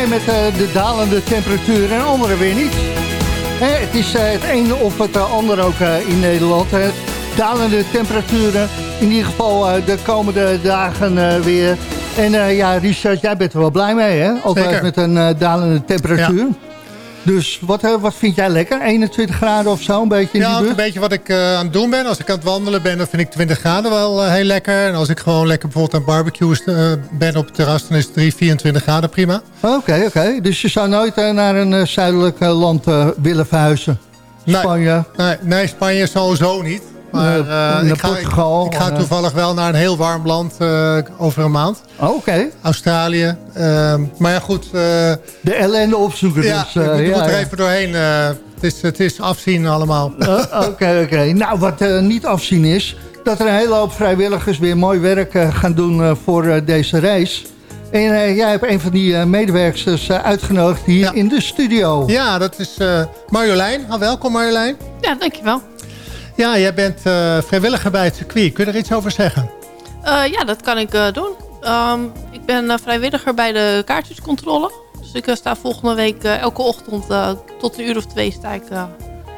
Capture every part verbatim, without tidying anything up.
weer met uh, de dalende temperatuur en andere weer niet. Hè, het is uh, het een of het uh, ander ook uh, in Nederland. Uh, dalende temperaturen, in ieder geval uh, de komende dagen uh, weer. En uh, ja, Richard, jij bent er wel blij mee, hè? Altijd Zeker. Met een uh, dalende temperatuur. Ja. Dus wat, uh, wat vind jij lekker? eenentwintig graden of zo, een beetje in ja, die buurt? een beetje wat ik uh, aan het doen ben. Als ik aan het wandelen ben, dan vind ik twintig graden wel uh, heel lekker. En als ik gewoon lekker bijvoorbeeld aan barbecue uh, ben op het terras, dan is drie, vierentwintig graden prima. Oké, okay, oké. Okay. Dus je zou nooit uh, naar een uh, zuidelijk uh, land uh, willen verhuizen? Nee, Spanje? Nee, nee, Spanje sowieso niet. Maar uh, ik, ga, Portugal, ik, ik ga uh, toevallig wel naar een heel warm land uh, over een maand. Oh, oké. Okay. Australië. Uh, maar ja, goed. Uh, de ellende opzoeken ja, dus. Uh, ik moet, ja, moet er ja. even doorheen. Uh, het, is, het is afzien allemaal. Oké, uh, oké. Okay, okay. Nou, wat uh, niet afzien is, dat er een hele hoop vrijwilligers weer mooi werk uh, gaan doen uh, voor uh, deze reis. En uh, jij hebt een van die uh, medewerkers uh, uitgenodigd hier ja. in de studio. Ja, dat is uh, Marjolein. Oh, welkom Marjolein. Ja, dankjewel. Ja, jij bent uh, vrijwilliger bij het circuit. Kun je er iets over zeggen? Uh, ja, dat kan ik uh, doen. Um, ik ben uh, vrijwilliger bij de kaartjescontrole. Dus ik uh, sta volgende week uh, elke ochtend uh, tot een uur of twee sta ik uh,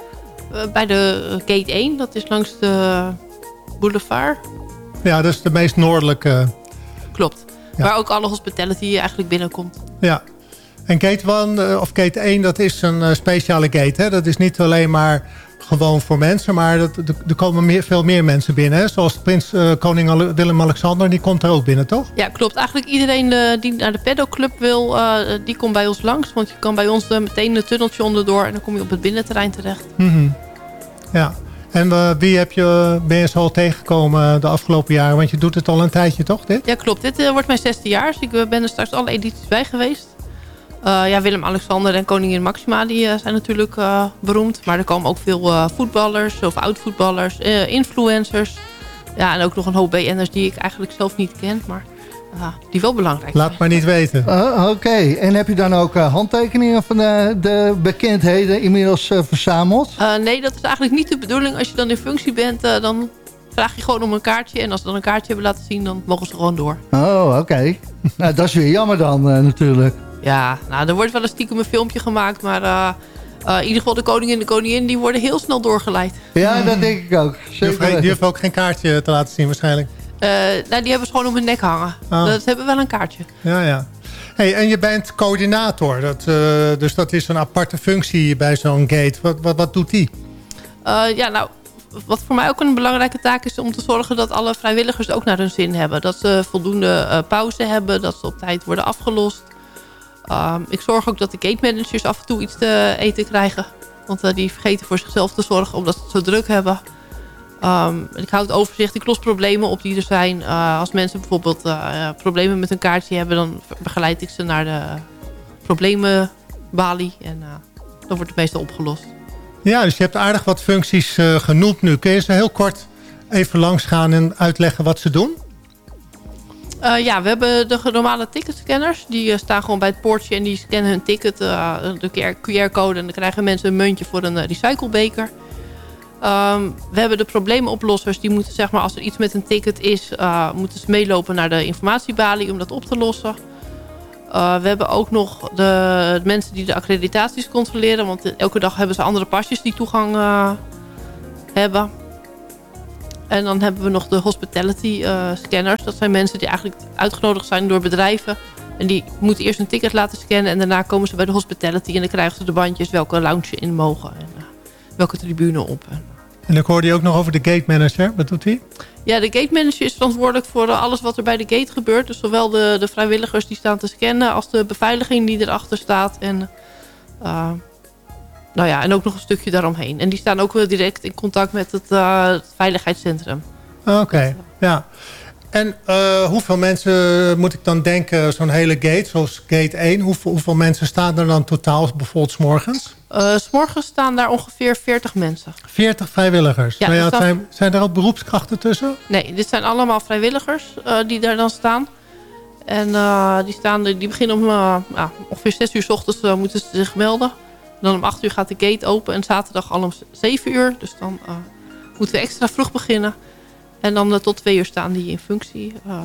uh, bij de uh, gate één. Dat is langs de boulevard. Ja, dat is de meest noordelijke. Klopt. Ja. Waar ook alle hospitality eigenlijk binnenkomt. Ja. En gate één, of gate één, dat is een uh, speciale gate. Hè? Dat is niet alleen maar gewoon voor mensen, maar dat, er komen meer, veel meer mensen binnen. Hè? Zoals prins uh, koning Willem-Alexander, die komt er ook binnen, toch? Ja, klopt. Eigenlijk iedereen uh, die naar de paddockclub wil, uh, die komt bij ons langs. Want je kan bij ons uh, meteen een tunneltje onderdoor en dan kom je op het binnenterrein terecht. Mm-hmm. Ja. En uh, wie heb je, ben je zo al tegengekomen de afgelopen jaren? Want je doet het al een tijdje, toch? Dit? Ja, klopt. Dit uh, wordt mijn zesde jaar. Dus ik uh, ben er straks alle edities bij geweest. Uh, ja, Willem-Alexander en koningin Maxima die, uh, zijn natuurlijk uh, beroemd. Maar er komen ook veel uh, voetballers of oud-voetballers, uh, influencers. Ja, en ook nog een hoop B N'ers die ik eigenlijk zelf niet ken. Maar uh, die wel belangrijk Laat zijn. maar niet weten. Uh, Oké. Okay. En heb je dan ook uh, handtekeningen van de, de bekendheden inmiddels uh, verzameld? Uh, nee, dat is eigenlijk niet de bedoeling. Als je dan in functie bent, uh, dan vraag je gewoon om een kaartje. En als ze dan een kaartje hebben laten zien, dan mogen ze gewoon door. Oh, oké. Okay. Nou, dat is weer jammer dan uh, natuurlijk. Ja, nou, er wordt wel een stiekem een filmpje gemaakt, maar uh, uh, in ieder geval de koning en de koningin, die worden heel snel doorgeleid. Ja, dat denk ik ook. Zeker. Die heeft ook geen kaartje te laten zien waarschijnlijk. Uh, nou, die hebben ze gewoon om hun nek hangen. Oh. Dat hebben wel een kaartje. Ja, ja. Hey, en je bent coördinator, dat, uh, dus dat is een aparte functie bij zo'n gate. Wat, wat, wat doet die? Uh, ja, nou, wat voor mij ook een belangrijke taak is om te zorgen dat alle vrijwilligers ook naar hun zin hebben. Dat ze voldoende uh, pauze hebben, dat ze op tijd worden afgelost. Um, ik zorg ook dat de gate managers af en toe iets te eten krijgen. Want uh, die vergeten voor zichzelf te zorgen omdat ze het zo druk hebben. Um, ik hou het overzicht, ik los problemen op die er zijn. Uh, als mensen bijvoorbeeld uh, problemen met een kaartje hebben, dan begeleid ik ze naar de problemenbalie. En uh, dan wordt het meestal opgelost. Ja, dus je hebt aardig wat functies uh, genoemd nu. Kun je ze heel kort even langs gaan en uitleggen wat ze doen? Uh, ja, we hebben de normale ticketscanners. Die uh, staan gewoon bij het poortje en die scannen hun ticket, uh, de Q R-code. En dan krijgen mensen een muntje voor een uh, recyclebeker. Um, we hebben de probleemoplossers. Die moeten, zeg maar, als er iets met een ticket is, uh, moeten ze meelopen naar de informatiebalie om dat op te lossen. Uh, we hebben ook nog de, de mensen die de accreditaties controleren. Want uh, elke dag hebben ze andere pasjes die toegang uh, hebben. En dan hebben we nog de hospitality uh, scanners. Dat zijn mensen die eigenlijk uitgenodigd zijn door bedrijven. En die moeten eerst een ticket laten scannen. En daarna komen ze bij de hospitality. En dan krijgen ze de bandjes welke lounge in mogen. En uh, welke tribune op. En ik hoorde je ook nog over de gate manager. Wat doet hij? Ja, de gate manager is verantwoordelijk voor alles wat er bij de gate gebeurt. Dus zowel de, de vrijwilligers die staan te scannen als de beveiliging die erachter staat. En, uh, nou ja, en ook nog een stukje daaromheen. En die staan ook wel direct in contact met het, uh, het veiligheidscentrum. Oké, okay, ja. En uh, hoeveel mensen moet ik dan denken, zo'n hele gate, zoals gate één. Hoeveel, hoeveel mensen staan er dan totaal bijvoorbeeld 's morgens? Uh, 's morgens staan daar ongeveer veertig mensen. veertig vrijwilligers? Ja, nou ja, staan... zijn, zijn er ook beroepskrachten tussen? Nee, dit zijn allemaal vrijwilligers uh, die daar dan staan. En uh, die, staan, die beginnen om uh, ja, ongeveer zes uur 's ochtends uh, moeten ze zich melden. Dan om acht uur gaat de gate open en zaterdag al om zeven uur. Dus dan uh, moeten we extra vroeg beginnen. En dan uh, tot twee uur staan die in functie. Uh,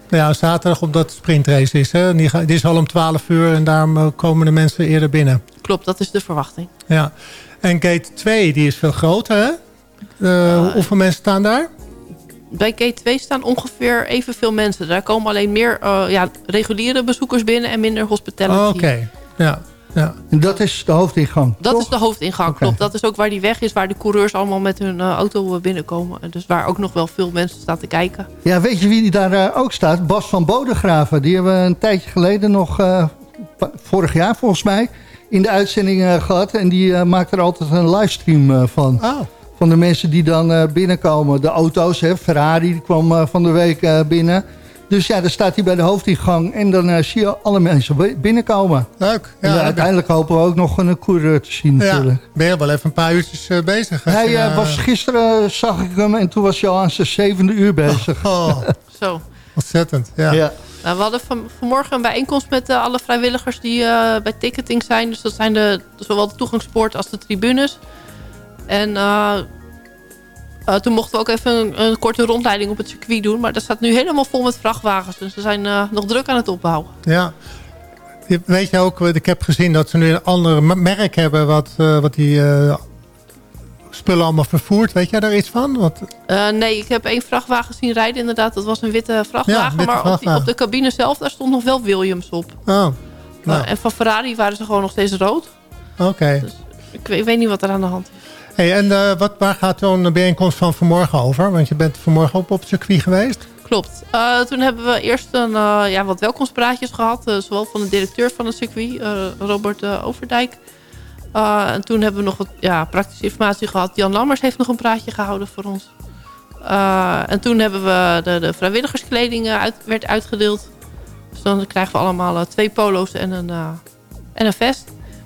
Ja, zaterdag op dat sprintrace is. Hè? Die, die is al om twaalf uur en daarom komen de mensen eerder binnen. Klopt, dat is de verwachting. Ja. En gate twee, die is veel groter, hè? Uh, uh, hoeveel mensen staan daar? Bij gate twee staan ongeveer evenveel mensen. Daar komen alleen meer uh, ja, reguliere bezoekers binnen en minder hospitality. Oh, oké, okay. ja. Ja. En dat is de hoofdingang, Dat toch? is de hoofdingang, okay. Klopt. Dat is ook waar die weg is, waar de coureurs allemaal met hun uh, auto binnenkomen. Dus waar ook nog wel veel mensen staan te kijken. Ja, weet je wie daar uh, ook staat? Bas van Bodegraven. Die hebben we een tijdje geleden nog, uh, vorig jaar volgens mij, in de uitzending uh, gehad. En die uh, maakt er altijd een livestream uh, van. Oh. Van de mensen die dan uh, binnenkomen. De auto's, hè, Ferrari die kwam uh, van de week uh, binnen. Dus ja, dan staat hij bij de hoofdingang en dan uh, zie je alle mensen binnenkomen. Leuk. Ja, en uh, uiteindelijk ben... hopen we ook nog een coureur te zien natuurlijk. Ja, ben je wel even een paar uurtjes uh, bezig. Hij je, uh, was gisteren, zag ik hem, en toen was hij al aan zijn zevende uur bezig. Oh, oh. Zo. Ontzettend, ja. ja. Nou, we hadden van, vanmorgen een bijeenkomst met uh, alle vrijwilligers die uh, bij ticketing zijn. Dus dat zijn de, zowel de toegangspoort als de tribunes. En... Uh, Uh, toen mochten we ook even een, een korte rondleiding op het circuit doen. Maar dat staat nu helemaal vol met vrachtwagens. Dus we zijn uh, nog druk aan het opbouwen. Ja. Weet je ook, ik heb gezien dat ze nu een ander merk hebben... wat, uh, wat die uh, spullen allemaal vervoert. Weet jij daar iets van? Wat... Uh, nee, ik heb één vrachtwagen zien rijden inderdaad. Dat was een witte vrachtwagen. Ja, witte maar vrachtwagen. Op, die, op de cabine zelf, daar stond nog wel Williams op. Oh, nou. uh, en van Ferrari waren ze gewoon nog steeds rood. Oké. Okay. Dus ik, ik weet niet wat er aan de hand is. Hey, en uh, wat, waar gaat zo'n bijeenkomst van vanmorgen over? Want je bent vanmorgen ook op het circuit geweest. Klopt. Uh, toen hebben we eerst een, uh, ja, wat welkomstpraatjes gehad. Uh, zowel van de directeur van het circuit, uh, Robert uh, Overdijk. Uh, en toen hebben we nog wat ja, praktische informatie gehad. Jan Lammers heeft nog een praatje gehouden voor ons. Uh, en toen hebben we de, de vrijwilligerskleding uit, werd uitgedeeld. Dus dan krijgen we allemaal uh, twee polo's en een, uh, en een vest.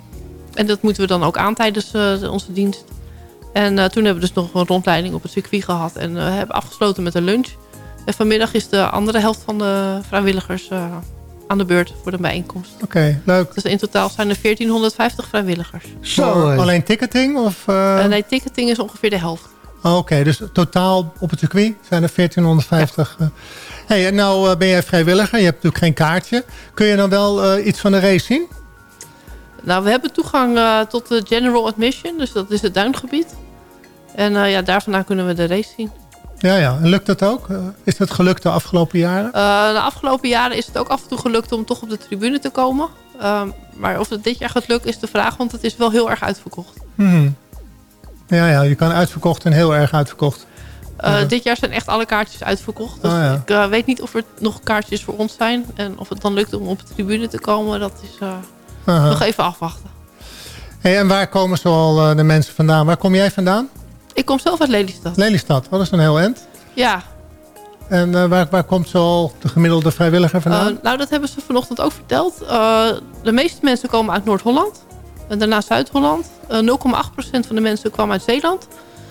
En dat moeten we dan ook aan tijdens uh, onze dienst. En uh, toen hebben we dus nog een rondleiding op het circuit gehad. En uh, hebben afgesloten met een lunch. En vanmiddag is de andere helft van de vrijwilligers uh, aan de beurt voor de bijeenkomst. Oké, okay, leuk. Dus in totaal zijn er veertienhonderdvijftig vrijwilligers. Zo, uh, alleen ticketing? Of, uh... uh, nee, ticketing is ongeveer de helft. Oh, Oké, okay, dus totaal op het circuit zijn er veertienhonderdvijftig. Ja. Hey, en nou uh, ben jij vrijwilliger, je hebt natuurlijk geen kaartje. Kun je dan wel uh, iets van de race zien? Nou, we hebben toegang uh, tot de General Admission. Dus dat is het duingebied. En uh, ja, daar vandaan kunnen we de race zien. Ja, ja. En lukt dat ook? Uh, is dat gelukt de afgelopen jaren? Uh, de afgelopen jaren is het ook af en toe gelukt om toch op de tribune te komen. Uh, maar of het dit jaar gaat lukken is de vraag, want het is wel heel erg uitverkocht. Hmm. Ja, ja, je kan uitverkocht en heel erg uitverkocht. Uh, ja. Dit jaar zijn echt alle kaartjes uitverkocht. Dus oh, ja. ik uh, weet niet of er nog kaartjes voor ons zijn. En of het dan lukt om op de tribune te komen, dat is uh, uh-huh. nog even afwachten. Hey, en waar komen zoal uh, de mensen vandaan? Waar kom jij vandaan? Ik kom zelf uit Lelystad. Lelystad, wat is een heel eind. Ja. En uh, waar, waar komt zoal de gemiddelde vrijwilliger vandaan? Uh, nou, dat hebben ze vanochtend ook verteld. Uh, de meeste mensen komen uit Noord-Holland. En daarna Zuid-Holland. Uh, nul komma acht procent van de mensen kwam uit Zeeland.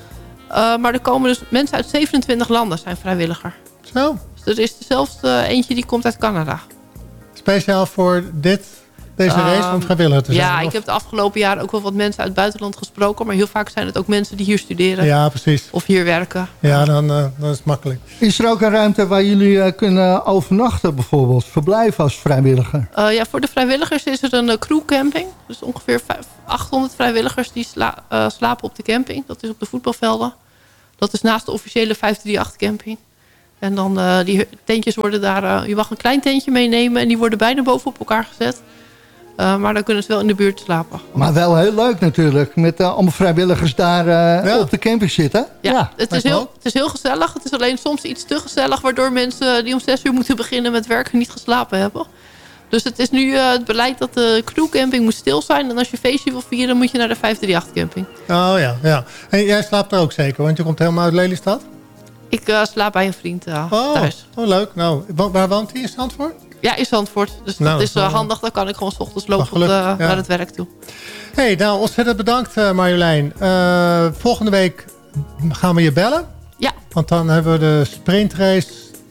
Uh, maar er komen dus mensen uit zevenentwintig landen zijn vrijwilliger. Zo. Dus er is dezelfde eentje die komt uit Canada. Speciaal voor dit... Deze race om vrijwilliger te zijn? Ja, of? ik heb de afgelopen jaren ook wel wat mensen uit het buitenland gesproken. Maar heel vaak zijn het ook mensen die hier studeren. Ja, precies. Of hier werken. Ja, dan, uh, dan is het makkelijk. Is er ook een ruimte waar jullie uh, kunnen overnachten bijvoorbeeld? Verblijven als vrijwilliger? Uh, ja, voor de vrijwilligers is er een uh, crewcamping. Dus ongeveer achthonderd vrijwilligers die sla uh, slapen op de camping. Dat is op de voetbalvelden. Dat is naast de officiële vijf drie acht camping. En dan uh, die tentjes worden daar... Uh, je mag een klein tentje meenemen en die worden bijna bovenop elkaar gezet. Uh, maar dan kunnen ze wel in de buurt slapen. Maar wel heel leuk natuurlijk. Met uh, allemaal vrijwilligers daar uh, ja. op de camping zitten. Ja, ja. Het, is heel, het is heel gezellig. Het is alleen soms iets te gezellig. Waardoor mensen die om zes uur moeten beginnen met werken niet geslapen hebben. Dus het is nu uh, het beleid dat de crewcamping moet stil zijn. En als je feestje wil vieren moet je naar de vijf drie acht camping. Oh ja, ja. En jij slaapt er ook zeker? Want je komt helemaal uit Lelystad? Ik uh, slaap bij een vriend uh, oh, thuis. Oh, leuk. Nou, waar woont hij? In Zandvoort? Ja, in Zandvoort. Dus nou, dat is uh, handig. Dan kan ik gewoon 's ochtends lopen op de, ja. naar het werk toe. Hey, nou, ontzettend bedankt uh, Marjolein. Uh, volgende week gaan we je bellen. Ja. Want dan hebben we de sprintrace.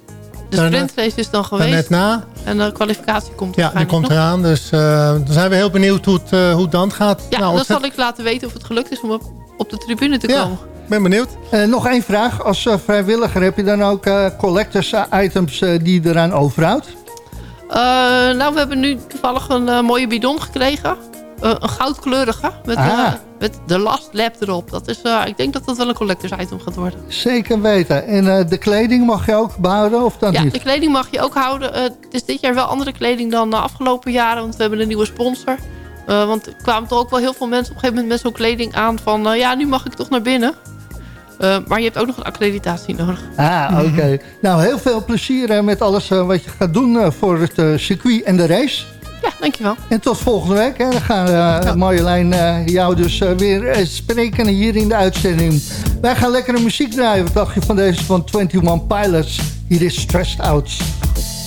De sprintrace is dan geweest. Net na. En de kwalificatie komt Ja, die komt nog. eraan. Dus uh, dan zijn we heel benieuwd hoe het, uh, hoe het dan gaat. Ja, nou, dan zal ik laten weten of het gelukt is om op, op de tribune te ja. komen. ben benieuwd. Uh, nog één vraag. Als uh, vrijwilliger heb je dan ook uh, collectors items uh, die je eraan overhoudt? Uh, nou, we hebben nu toevallig een uh, mooie bidon gekregen. Uh, een goudkleurige. Met, ah. uh, met de Last Lab erop. Dat is, uh, ik denk dat dat wel een collectors item gaat worden. Zeker weten. En uh, de kleding mag je ook behouden of dat ja, niet? Ja, de kleding mag je ook houden. Uh, het is dit jaar wel andere kleding dan de afgelopen jaren. Want we hebben een nieuwe sponsor. Uh, want er kwamen toch ook wel heel veel mensen op een gegeven moment met zo'n kleding aan. Van uh, ja, nu mag ik toch naar binnen. Uh, maar je hebt ook nog een accreditatie nodig. Ah, oké. Okay. Nou, heel veel plezier uh, met alles uh, wat je gaat doen uh, voor het uh, circuit en de race. Ja, dankjewel. En tot volgende week. Hè. Dan gaan uh, ja. Marjolein uh, jou dus uh, weer uh, spreken hier in de uitzending. Wij gaan lekkere muziek draaien. Wat dacht je van deze van twenty-one Pilots? Hier is Stressed Out.